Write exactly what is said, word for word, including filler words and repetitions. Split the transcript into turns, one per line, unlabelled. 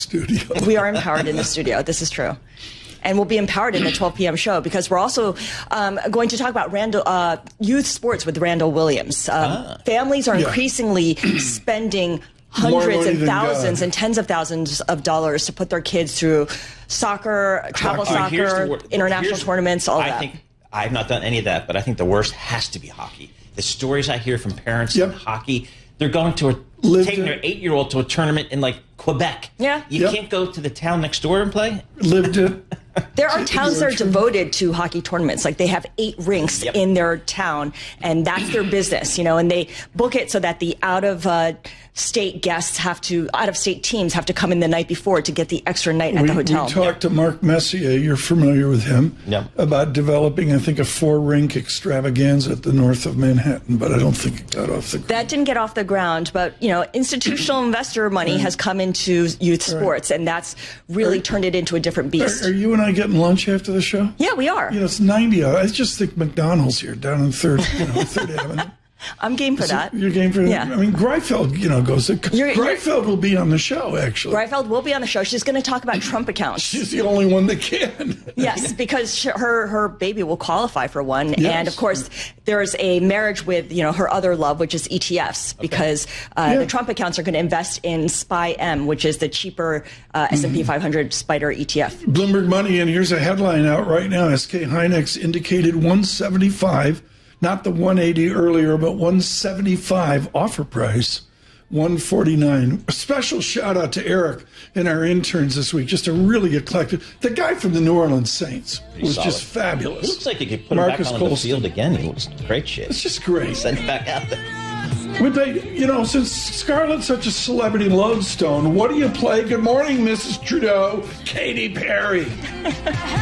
studio.
We are empowered in the studio. This is true. And we'll be empowered in the twelve p.m. show because we're also um, going to talk about Randall, uh, youth sports with Randall Williams. Um, ah. Families are
yeah.
increasingly spending hundreds and thousands God. and tens of thousands of dollars to put their kids through soccer, travel
uh,
soccer, wor- international tournaments, all
I
that.
think I've not done any of that, but I think the worst has to be hockey. The stories I hear from parents
yep.
in hockey, they're going to a, taking their eight-year-old to a tournament in like Quebec.
Yeah.
You
yep.
can't go to the town next door and play?
Lived it.
There are towns that are devoted to hockey tournaments. Like they have eight rinks yep. in their town, and that's their business, you know, and they book it so that the out of uh, state guests have to, out of state teams have to come in the night before to get the extra night at
we,
the hotel.
We talked yep. to Mark Messier, you're familiar with him,
yep.
about developing, I think, a four rink extravaganza at the north of Manhattan, but I don't think it got off the ground.
That didn't get off the ground, but, you know, institutional investor money right. has come into youth sports, right. and that's really are, turned it into a different beast.
Are, are you and I getting lunch after the show?
Yeah, we are.
You know, it's ninety. I just think McDonald's here down in Third, you know, Third Avenue.
I'm game for
Is
that.
It, you're game for that?
Yeah.
I mean, Greifeld, you know, goes. You're, Greifeld you're, will be on the show, actually.
Greifeld will be on the show. She's going to talk about Trump accounts.
She's the only one that can.
Yes, because she, her her baby will qualify for one,
yes.
and of course there's a marriage with you know her other love, which is E T Fs, okay. because uh, yeah. the Trump accounts are going to invest in SPY M, which is the cheaper uh, S and P five hundred Spider E T F.
Bloomberg Money, and here's a headline out right now: S K Hynix indicated one seventy-five. Not the one eighty earlier, but one seventy-five offer price, one forty-nine. A special shout out to Eric and our interns this week. Just a really eclectic. The guy from the New Orleans Saints
Pretty
was
solid.
just fabulous.
He looks like you could put
Marcus
him back on
Colston.
the field again. He looks great shit.
It's just great.
Send him back out there.
We paid, you know, since Scarlett's such a celebrity lodestone, what do you play? Good morning, Missus Trudeau. Katy Perry.